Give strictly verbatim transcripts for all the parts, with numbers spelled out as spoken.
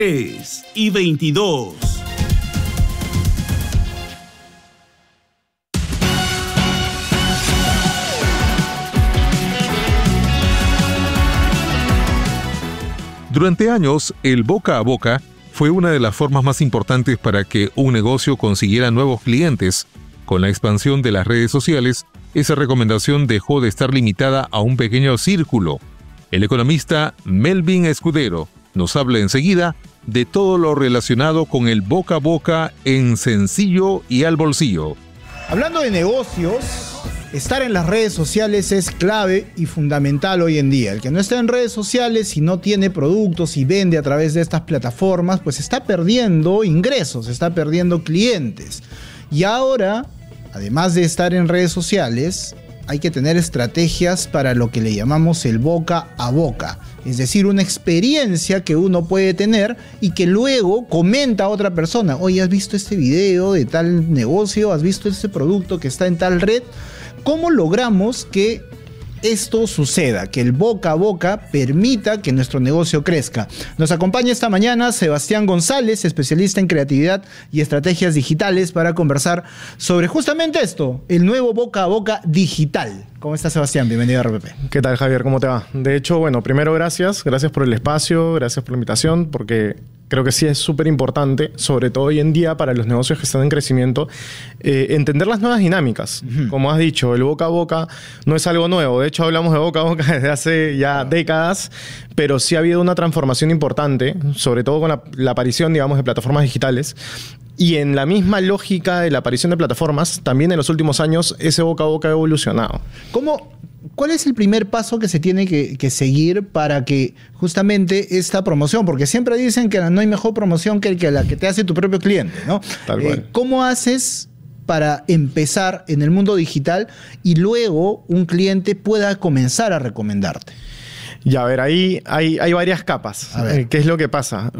tres y veintidós. Durante años, el boca a boca fue una de las formas más importantes para que un negocio consiguiera nuevos clientes. Con la expansión de las redes sociales, esa recomendación dejó de estar limitada a un pequeño círculo. El economista Melvin Escudero nos habla enseguida de todo lo relacionado con el boca a boca en sencillo y al bolsillo. Hablando de negocios, estar en las redes sociales es clave y fundamental hoy en día. El que no está en redes sociales y no tiene productos y vende a través de estas plataformas, pues está perdiendo ingresos, está perdiendo clientes. Y ahora, además de estar en redes sociales, hay que tener estrategias para lo que le llamamos el boca a boca. Es decir, una experiencia que uno puede tener y que luego comenta a otra persona. Oye, ¿has visto este video de tal negocio? ¿Has visto este producto que está en tal red? ¿Cómo logramos que esto suceda? Que el boca a boca permita que nuestro negocio crezca. Nos acompaña esta mañana Sebastián González, especialista en creatividad y estrategias digitales, para conversar sobre justamente esto, el nuevo boca a boca digital. ¿Cómo estás, Sebastián? Bienvenido a R P P. ¿Qué tal, Javier? ¿Cómo te va? De hecho, bueno, primero gracias. Gracias por el espacio, gracias por la invitación, porque creo que sí es súper importante, sobre todo hoy en día para los negocios que están en crecimiento, eh, entender las nuevas dinámicas. Uh-huh. Como has dicho, el boca a boca no es algo nuevo. De hecho, hablamos de boca a boca desde hace ya décadas, pero sí ha habido una transformación importante, sobre todo con la, la aparición, digamos, de plataformas digitales. Y en la misma lógica de la aparición de plataformas, también en los últimos años ese boca a boca ha evolucionado. ¿Cómo, ¿Cuál es el primer paso que se tiene que, que seguir para que justamente esta promoción, porque siempre dicen que no hay mejor promoción que, que la que te hace tu propio cliente, ¿no? Tal cual. Eh, ¿Cómo haces para empezar en el mundo digital y luego un cliente pueda comenzar a recomendarte? Y a ver, ahí hay, hay varias capas. A ver. ¿Qué es lo que pasa?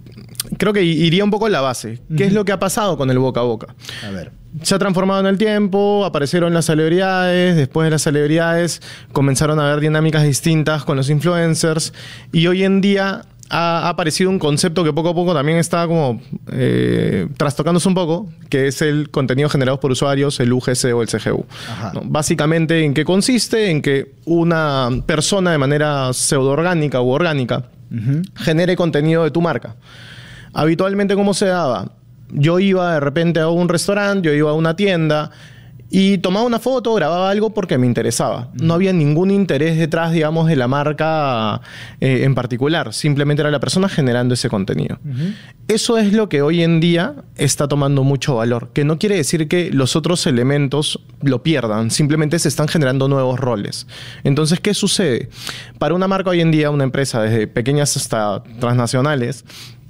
Creo que iría un poco a la base. ¿Qué uh-huh. es lo que ha pasado con el boca a boca? A ver. Se ha transformado en el tiempo, aparecieron las celebridades, después de las celebridades comenzaron a haber dinámicas distintas con los influencers y hoy en día ha aparecido un concepto que poco a poco también está como eh, trastocándose un poco, que es el contenido generado por usuarios, el U G C o el C G U. ¿No? Básicamente, ¿en qué consiste? En que una persona de manera pseudo-orgánica u orgánica uh-huh. genere contenido de tu marca. Habitualmente, ¿cómo se daba? Yo iba de repente a un restaurante, yo iba a una tienda y tomaba una foto, grababa algo porque me interesaba. Uh-huh. No había ningún interés detrás, digamos, de la marca eh, en particular. Simplemente era la persona generando ese contenido. Uh-huh. Eso es lo que hoy en día está tomando mucho valor. Que no quiere decir que los otros elementos lo pierdan. Simplemente se están generando nuevos roles. Entonces, ¿qué sucede? Para una marca hoy en día, una empresa desde pequeñas hasta transnacionales,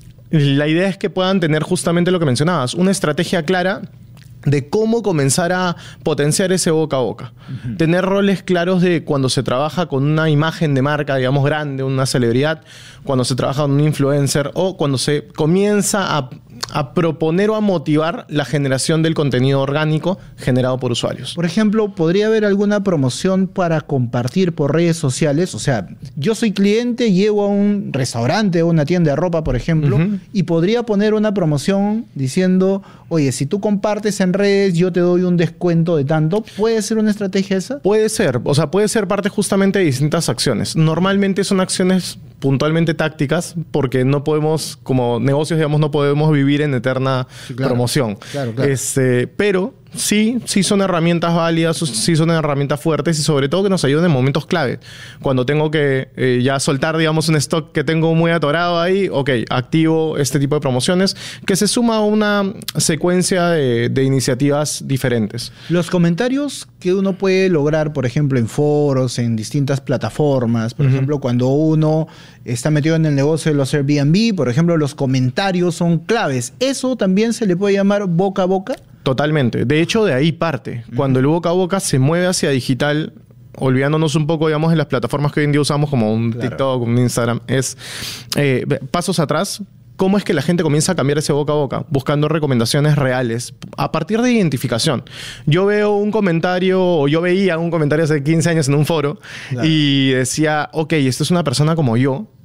la idea es que puedan tener justamente lo que mencionabas, una estrategia clara de cómo comenzar a potenciar ese boca a boca. Uh-huh. Tener roles claros de cuando se trabaja con una imagen de marca, digamos, grande, una celebridad, cuando se trabaja con un influencer o cuando se comienza a, a proponer o a motivar la generación del contenido orgánico generado por usuarios. Por ejemplo, ¿podría haber alguna promoción para compartir por redes sociales? O sea, yo soy cliente, llego a un restaurante o una tienda de ropa, por ejemplo, uh-huh. y podría poner una promoción diciendo, oye, si tú compartes en redes, yo te doy un descuento de tanto. ¿Puede ser una estrategia esa? Puede ser. O sea, puede ser parte justamente de distintas acciones. Normalmente son acciones puntualmente tácticas porque no podemos, como negocios, digamos, no podemos vivir en eterna sí, claro. promoción. Claro, claro. Este, pero sí, sí son herramientas válidas, sí son herramientas fuertes y sobre todo que nos ayudan en momentos clave. Cuando tengo que eh, ya soltar, digamos, un stock que tengo muy atorado ahí, ok, activo este tipo de promociones que se suma a una secuencia de, de iniciativas diferentes. Los comentarios que uno puede lograr, por ejemplo, en foros, en distintas plataformas, por uh-huh. ejemplo, cuando uno está metido en el negocio de los Airbnb, por ejemplo, los comentarios son claves. ¿Eso también se le puede llamar boca a boca? Totalmente. De hecho, de ahí parte. Uh-huh. Cuando el boca a boca se mueve hacia digital, olvidándonos un poco, digamos, de las plataformas que hoy en día usamos como un claro. TikTok, un Instagram, es eh, pasos atrás. ¿Cómo es que la gente comienza a cambiar ese boca a boca? Buscando recomendaciones reales a partir de identificación. Yo veo un comentario, o yo veía un comentario hace quince años en un foro claro. y decía, ok, esta es una persona como yo,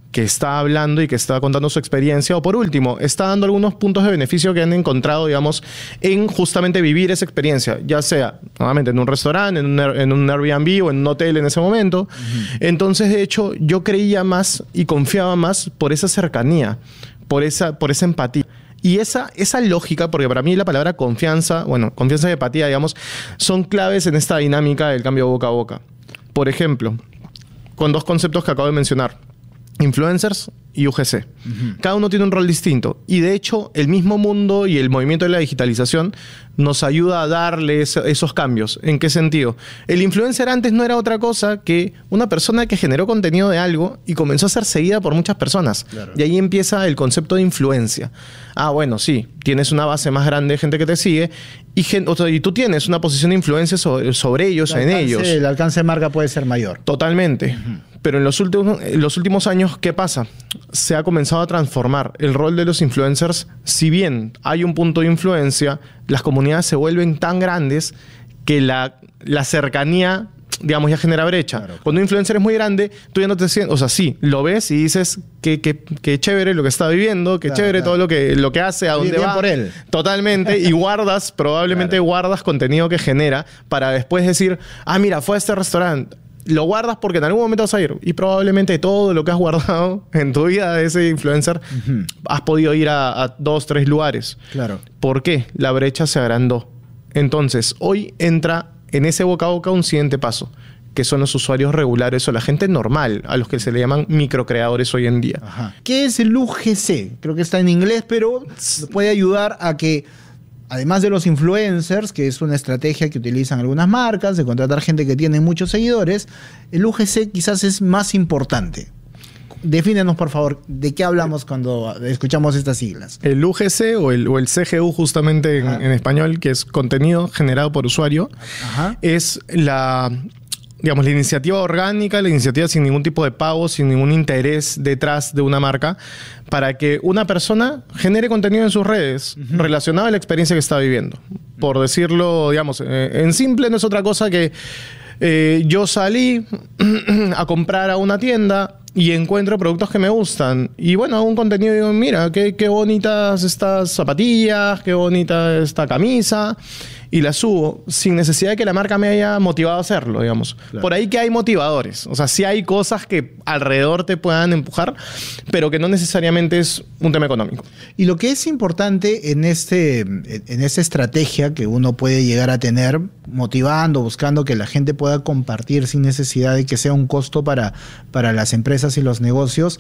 que está hablando y que está contando su experiencia, o por último, está dando algunos puntos de beneficio que han encontrado, digamos, en justamente vivir esa experiencia, ya sea, nuevamente, en un restaurante, en un, en un Airbnb o en un hotel en ese momento. Uh-huh. Entonces, de hecho, yo creía más y confiaba más por esa cercanía, por esa, por esa empatía. Y esa, esa lógica, porque para mí la palabra confianza, bueno, confianza y empatía, digamos, son claves en esta dinámica del cambio boca a boca. Por ejemplo, con dos conceptos que acabo de mencionar. Influencers y U G C. Uh-huh. Cada uno tiene un rol distinto. Y de hecho, el mismo mundo y el movimiento de la digitalización nos ayuda a darle eso, esos cambios. ¿En qué sentido? El influencer antes no era otra cosa que una persona que generó contenido de algo y comenzó a ser seguida por muchas personas. Claro. Y ahí empieza el concepto de influencia. Ah, bueno, sí, tienes una base más grande de gente que te sigue y, gen- o sea, y tú tienes una posición de influencia sobre, sobre ellos, el en alcance, ellos. El alcance de marca puede ser mayor. Totalmente. Uh-huh. Pero en los últimos, en los últimos años, ¿qué pasa? Se ha comenzado a transformar el rol de los influencers. Si bien hay un punto de influencia, las comunidades se vuelven tan grandes que la, la cercanía, digamos, ya genera brecha. Claro, claro. Cuando un influencer es muy grande, tú ya no te sientes... O sea, sí, lo ves y dices que, que, que chévere lo que está viviendo, que claro, chévere claro. todo lo que, lo que hace, a dónde bien va. Por él. Totalmente. Y guardas, probablemente claro. guardas contenido que genera para después decir, ah, mira, fue a este restaurante. Lo guardas porque en algún momento vas a ir. Y probablemente todo lo que has guardado en tu vida de ese influencer, uh-huh. has podido ir a, a dos, tres lugares. Claro. ¿Por qué? La brecha se agrandó. Entonces, hoy entra en ese boca a boca un siguiente paso, que son los usuarios regulares o la gente normal, a los que se le llaman microcreadores hoy en día. Ajá. ¿Qué es el U G C? Creo que está en inglés, pero puede ayudar a que, además de los influencers, que es una estrategia que utilizan algunas marcas, de contratar gente que tiene muchos seguidores, el U G C quizás es más importante. Defínenos, por favor, ¿de qué hablamos cuando escuchamos estas siglas? El U G C o el, o el C G U, justamente en, en español, que es contenido generado por usuario, Ajá. es la... digamos, la iniciativa orgánica, la iniciativa sin ningún tipo de pago, sin ningún interés detrás de una marca, para que una persona genere contenido en sus redes uh-huh. relacionado a la experiencia que está viviendo. Por decirlo, digamos, eh, en simple no es otra cosa que eh, yo salí a comprar a una tienda y encuentro productos que me gustan. Y bueno, hago un contenido y digo, mira, qué, qué bonitas estas zapatillas, qué bonita esta camisa. Y la subo sin necesidad de que la marca me haya motivado a hacerlo, digamos. Claro. Por ahí que hay motivadores. O sea, sí hay cosas que alrededor te puedan empujar, pero que no necesariamente es un tema económico. Y lo que es importante en, este, en esta estrategia que uno puede llegar a tener, motivando, buscando que la gente pueda compartir sin necesidad de que sea un costo para, para las empresas y los negocios,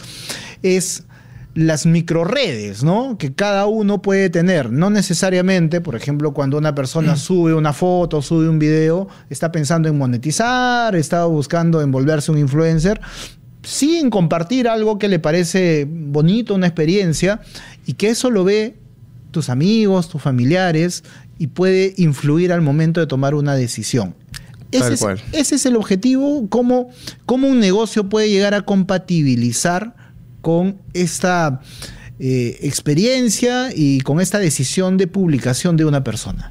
es las microredes, ¿no? Que cada uno puede tener. No necesariamente, por ejemplo, cuando una persona mm. sube una foto, sube un video, está pensando en monetizar, está buscando en volverse un influencer, sí en compartir algo que le parece bonito, una experiencia, y que eso lo ve tus amigos, tus familiares, y puede influir al momento de tomar una decisión. Ese es, ese es el objetivo, cómo, cómo un negocio puede llegar a compatibilizar con esta eh, experiencia y con esta decisión de publicación de una persona.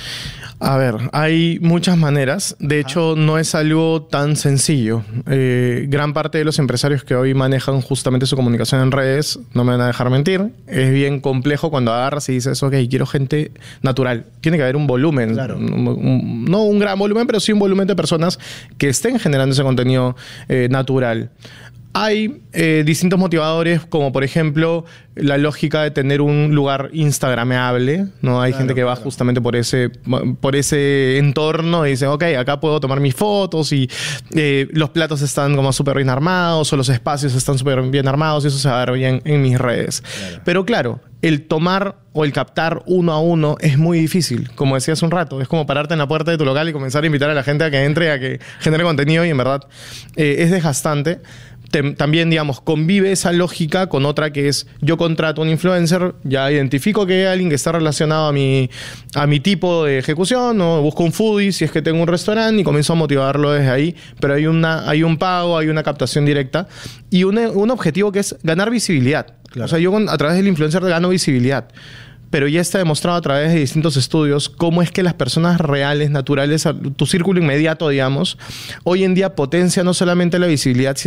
A ver, hay muchas maneras. De hecho, no es algo tan sencillo. Eh, gran parte de los empresarios que hoy manejan justamente su comunicación en redes, no me van a dejar mentir, es bien complejo cuando agarras y dices, ok, quiero gente natural. Tiene que haber un volumen. Claro. Un, un, no un gran volumen, pero sí un volumen de personas que estén generando ese contenido eh, natural. Hay eh, distintos motivadores, como por ejemplo la lógica de tener un lugar instagrameable, ¿no? Hay claro, gente que claro. va justamente por ese, por ese entorno y dice, ok, acá puedo tomar mis fotos y eh, los platos están como súper bien armados o los espacios están súper bien armados y eso se va a ver bien en mis redes. Claro. Pero claro, el tomar o el captar uno a uno es muy difícil. Como decía hace un rato, es como pararte en la puerta de tu local y comenzar a invitar a la gente a que entre, a que genere contenido y en verdad eh, es desgastante. También, digamos, convive esa lógica con otra que es yo contrato a un influencer, ya identifico que hay alguien que está relacionado a mi, a mi tipo de ejecución, o busco un foodie si es que tengo un restaurante y comienzo a motivarlo desde ahí, pero hay, una, hay un pago, hay una captación directa y un, un objetivo que es ganar visibilidad. Claro. O sea, yo con, a través del influencer gano visibilidad. Pero ya está demostrado a través de distintos estudios cómo es que las personas reales, naturales, tu círculo inmediato, digamos, hoy en día potencia no solamente la visibilidad, sino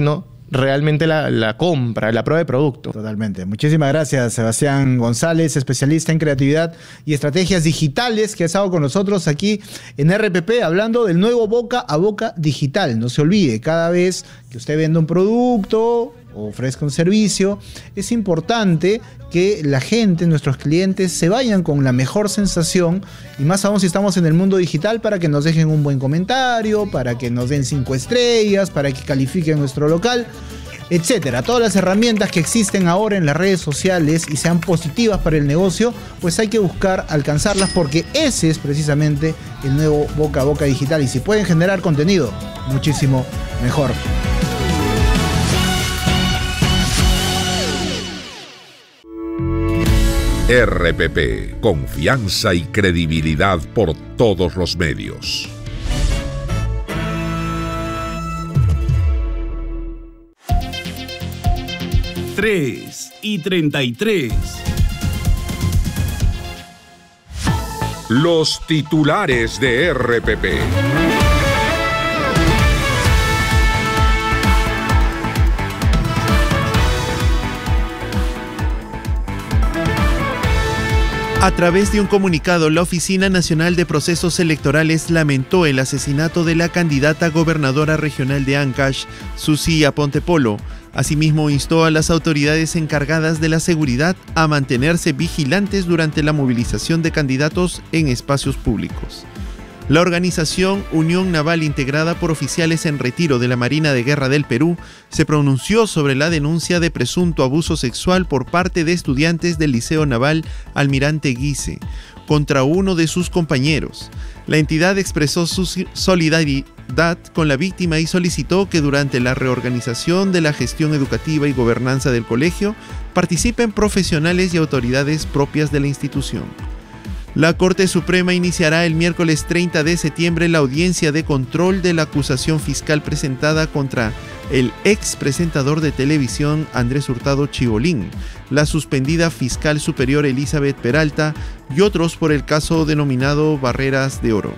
realmente la, la compra, la prueba de producto. Totalmente. Muchísimas gracias, Sebastián González, especialista en creatividad y estrategias digitales, que ha estado con nosotros aquí en R P P hablando del nuevo boca a boca digital. No se olvide, cada vez que usted venda un producto o ofrezca un servicio, es importante que la gente, nuestros clientes, se vayan con la mejor sensación, y más aún si estamos en el mundo digital, para que nos dejen un buen comentario, para que nos den cinco estrellas, para que califiquen nuestro local, etcétera. Todas las herramientas que existen ahora en las redes sociales y sean positivas para el negocio, pues hay que buscar alcanzarlas, porque ese es precisamente el nuevo boca a boca digital, y si pueden generar contenido, muchísimo mejor. R P P, confianza y credibilidad por todos los medios. tres y treinta y tres. Los titulares de R P P. A través de un comunicado, la Oficina Nacional de Procesos Electorales lamentó el asesinato de la candidata gobernadora regional de Ancash, Susi Aponte Polo. Asimismo, instó a las autoridades encargadas de la seguridad a mantenerse vigilantes durante la movilización de candidatos en espacios públicos. La organización Unión Naval, integrada por oficiales en retiro de la Marina de Guerra del Perú, se pronunció sobre la denuncia de presunto abuso sexual por parte de estudiantes del Liceo Naval Almirante Guise contra uno de sus compañeros. La entidad expresó su solidaridad con la víctima y solicitó que durante la reorganización de la gestión educativa y gobernanza del colegio participen profesionales y autoridades propias de la institución. La Corte Suprema iniciará el miércoles treinta de septiembre la audiencia de control de la acusación fiscal presentada contra el ex presentador de televisión Andrés Hurtado Chibolín, la suspendida fiscal superior Elizabeth Peralta y otros por el caso denominado Barreras de Oro.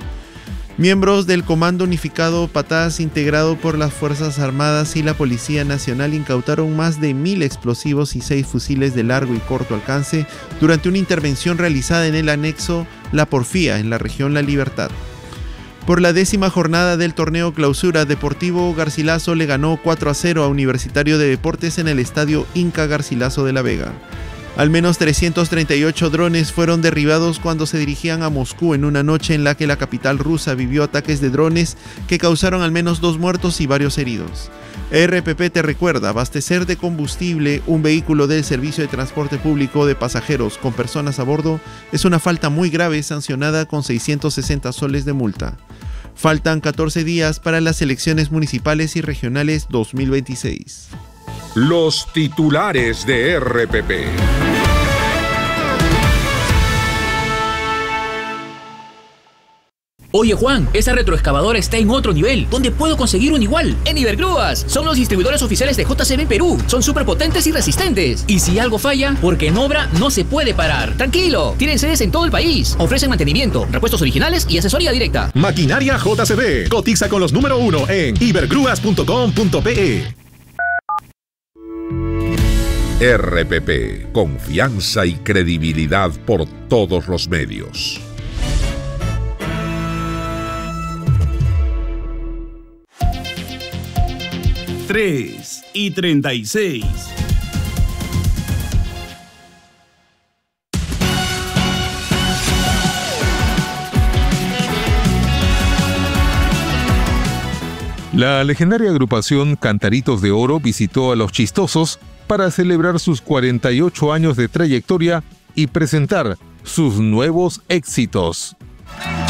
Miembros del Comando Unificado Patás, integrado por las Fuerzas Armadas y la Policía Nacional, incautaron más de mil explosivos y seis fusiles de largo y corto alcance durante una intervención realizada en el anexo La Porfía, en la región La Libertad. Por la décima jornada del torneo Clausura, Deportivo Garcilaso le ganó cuatro a cero a Universitario de Deportes en el estadio Inca Garcilaso de La Vega. Al menos trescientos treinta y ocho drones fueron derribados cuando se dirigían a Moscú en una noche en la que la capital rusa vivió ataques de drones que causaron al menos dos muertos y varios heridos. R P P te recuerda, abastecer de combustible un vehículo del servicio de transporte público de pasajeros con personas a bordo es una falta muy grave, sancionada con seiscientos sesenta soles de multa. Faltan catorce días para las elecciones municipales y regionales dos mil veintiséis. Los titulares de R P P. Oye Juan, esa retroexcavadora está en otro nivel. ¿Dónde puedo conseguir un igual? En Ibergrúas. Son los distribuidores oficiales de J C B Perú. Son súper potentes y resistentes. Y si algo falla, porque en obra no se puede parar. Tranquilo, tienen sedes en todo el país. Ofrecen mantenimiento, repuestos originales y asesoría directa. Maquinaria J C B. Cotiza con los número uno en ibergrúas punto com punto pe. R P P, confianza y credibilidad por todos los medios. tres y treinta y seis. La legendaria agrupación Cantaritos de Oro visitó a Los Chistosos para celebrar sus cuarenta y ocho años de trayectoria y presentar sus nuevos éxitos.